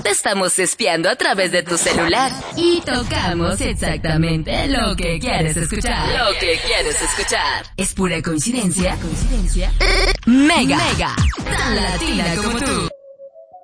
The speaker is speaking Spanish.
te estamos espiando a través de tu celular. Y tocamos exactamente lo que quieres escuchar. Lo que quieres escuchar. ¿Es pura coincidencia? Mega. Tan latina como tú.